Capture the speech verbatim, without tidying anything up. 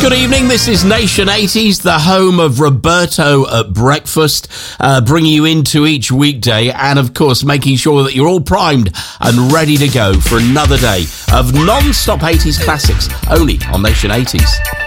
Good evening, this is Nation eighties, the home of Roberto at breakfast, uh, bringing you into each weekday and, of course, making sure that you're all primed and ready to go for another day of non-stop eighties classics, only on Nation eighties.